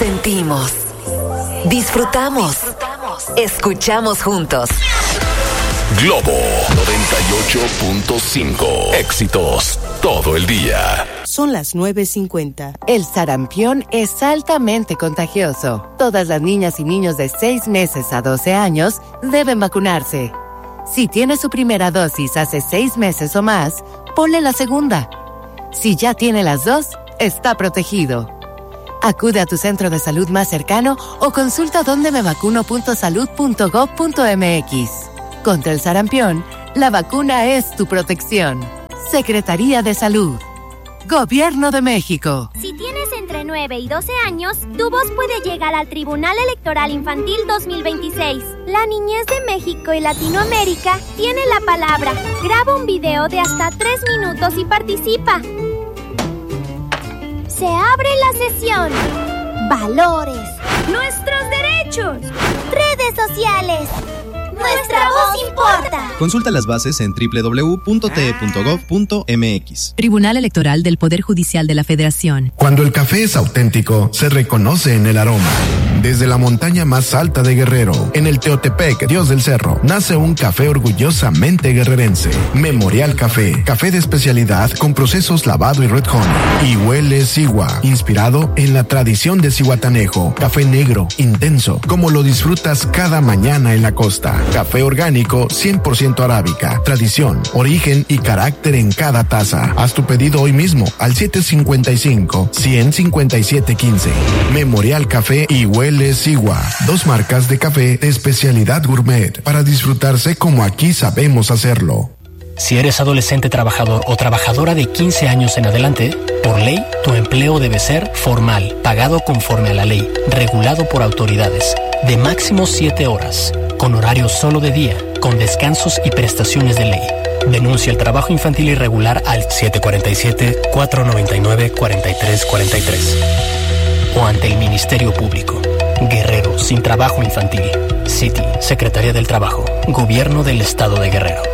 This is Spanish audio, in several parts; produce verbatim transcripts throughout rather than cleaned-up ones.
Sentimos, disfrutamos, escuchamos juntos. Globo noventa y ocho punto cinco. Éxitos todo el día. Son las nueve cincuenta. El sarampión es altamente contagioso. Todas las niñas y niños de seis meses a doce años deben vacunarse. Si tiene su primera dosis hace seis meses o más, ponle la segunda. Si ya tiene las dos, está protegido. Acude a tu centro de salud más cercano o consulta donde me vacuno punto salud punto gob punto mx. Contra el sarampión, la vacuna es tu protección. Secretaría de Salud. Gobierno de México. Si tienes entre nueve y doce años, tu voz puede llegar al Tribunal Electoral Infantil dos mil veintiséis. La niñez de México y Latinoamérica tiene la palabra. Graba un video de hasta tres minutos y participa. Se abre la sesión. Valores. Nuestros derechos. Redes sociales. Nuestra voz importa. Consulta las bases en doble u doble u doble u punto t e punto gob punto mx. Tribunal Electoral del Poder Judicial de la Federación. Cuando el café es auténtico, se reconoce en el aroma. Desde la montaña más alta de Guerrero, en el Teotepec, Dios del Cerro, nace un café orgullosamente guerrerense. Memorial Café, café de especialidad con procesos lavado y red honey. Y huele Sigua, inspirado en la tradición de Zihuatanejo. Café negro, intenso, como lo disfrutas cada mañana en la costa. Café orgánico, cien por ciento arábica, tradición, origen y carácter en cada taza. Haz tu pedido hoy mismo al siete cinco cinco, uno cero cinco siete uno cinco. Memorial Café y Huele Sigua, dos marcas de café de especialidad gourmet para disfrutarse como aquí sabemos hacerlo. Si eres adolescente trabajador o trabajadora de quince años en adelante, por ley, tu empleo debe ser formal, pagado conforme a la ley, regulado por autoridades, de máximo siete horas, con horario solo de día, con descansos y prestaciones de ley. Denuncia el trabajo infantil irregular al siete cuatro siete, cuatro nueve nueve, cuatro tres cuatro tres o ante el Ministerio Público. Guerrero sin trabajo infantil. City, Secretaría del Trabajo, Gobierno del Estado de Guerrero.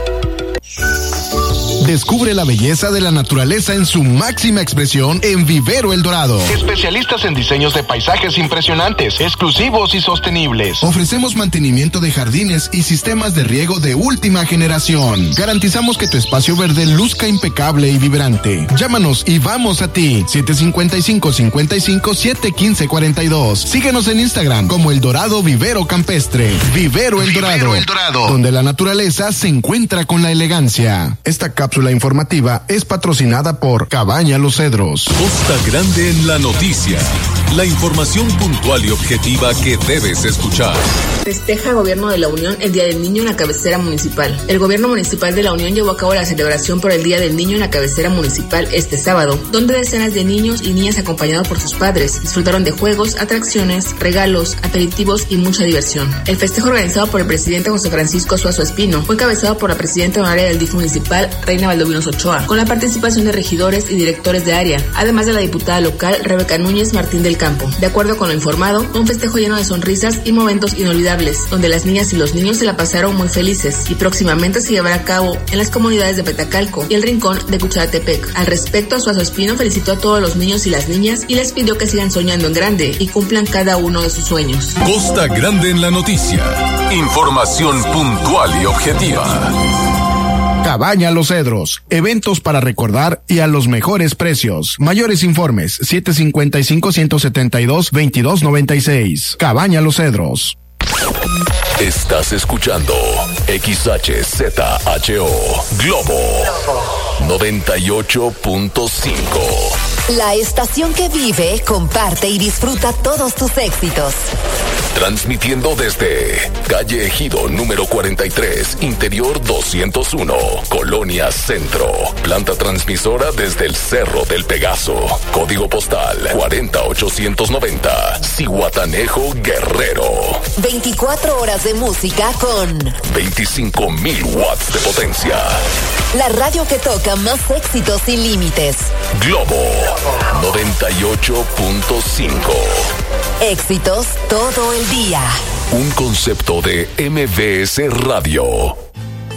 Descubre la belleza de la naturaleza en su máxima expresión en Vivero El Dorado. Especialistas en diseños de paisajes impresionantes, exclusivos y sostenibles. Ofrecemos mantenimiento de jardines y sistemas de riego de última generación. Garantizamos que tu espacio verde luzca impecable y vibrante. Llámanos y vamos a ti. siete cinco cinco, cinco cinco, siete uno cinco cuatro dos. Síguenos en Instagram como El Dorado Vivero Campestre. Vivero El Dorado. Vivero El Dorado. Donde la naturaleza se encuentra con la elegancia. Esta cápsula La informativa es patrocinada por Cabaña Los Cedros. Costa Grande en la noticia. La información puntual y objetiva que debes escuchar. Festeja Gobierno de la Unión el Día del Niño en la cabecera municipal. El Gobierno Municipal de la Unión llevó a cabo la celebración por el Día del Niño en la cabecera municipal este sábado, donde decenas de niños y niñas acompañados por sus padres disfrutaron de juegos, atracciones, regalos, aperitivos y mucha diversión. El festejo, organizado por el presidente José Francisco Suazo Espino, fue encabezado por la presidenta honoraria del D I F municipal, Reina Valdovinos Ochoa, con la participación de regidores y directores de área, además de la diputada local Rebeca Núñez Martín del Campo. De acuerdo con lo informado, un festejo lleno de sonrisas y momentos inolvidables, donde las niñas y los niños se la pasaron muy felices, y próximamente se llevará a cabo en las comunidades de Petacalco y el rincón de Cucharatepec. Al respecto, Suazo Espino felicitó a todos los niños y las niñas y les pidió que sigan soñando en grande y cumplan cada uno de sus sueños. Costa Grande en la noticia. Información puntual y objetiva. Cabaña Los Cedros, eventos para recordar y a los mejores precios. Mayores informes siete cinco cinco, uno siete dos, dos dos nueve seis. Cabaña Los Cedros. Estás escuchando X H Z H O Globo noventa y ocho punto cinco. La estación que vive, comparte y disfruta todos tus éxitos. Transmitiendo desde calle Ejido número cuarenta y tres, interior doscientos uno, Colonia Centro. Planta transmisora desde el Cerro del Pegaso. Código postal cuarenta ochocientos noventa, Zihuatanejo, Guerrero. veinticuatro horas de música con veinticinco mil watts de potencia. La radio que toca más éxitos sin límites. Globo noventa y ocho punto cinco. Éxitos todo el día. Un concepto de M V S Radio.